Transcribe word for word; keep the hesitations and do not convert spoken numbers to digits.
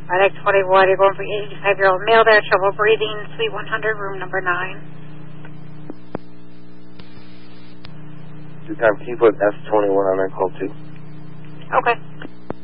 Medic twenty-one, you're going for eighty-five-year-old male there, trouble breathing, suite one hundred, room number nine. Two time, can you put S twenty-one on that call too? Okay.